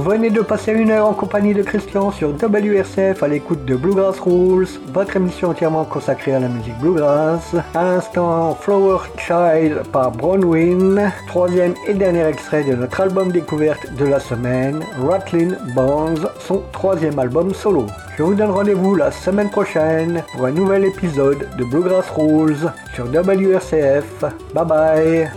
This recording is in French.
venez de passer une heure en compagnie de Christian sur WRCF à l'écoute de Bluegrass Rules, votre émission entièrement consacrée à la musique bluegrass. À l'instant, Flower Child par Bronwyn, troisième et dernier extrait de notre album découverte de la semaine, Rattlin' Bones, son troisième album solo. Je vous donne rendez-vous la semaine prochaine pour un nouvel épisode de Bluegrass Rules sur WRCF. Bye bye.